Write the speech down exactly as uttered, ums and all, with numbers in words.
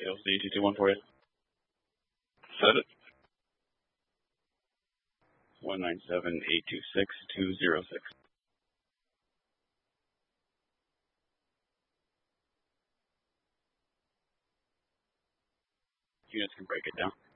A L C two two one for you. Set it. one nine seven eight two six two zero six. Units can break it down.